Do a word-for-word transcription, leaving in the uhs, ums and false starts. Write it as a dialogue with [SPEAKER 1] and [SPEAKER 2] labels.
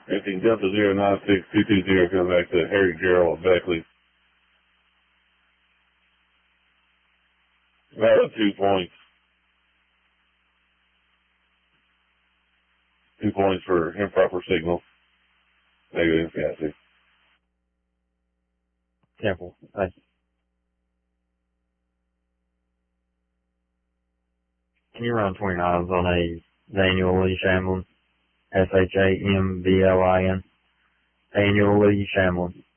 [SPEAKER 1] fifteen Delta zero nine six two two zero, come back to Harry Gerald Beckley. About two points. Two points for improper signal. Negative, Cassie.
[SPEAKER 2] Careful. Thank you. Can you run twenty-nines on a Daniel Lee Shamlin? S H A M B L I N. Daniel Lee Shamlin.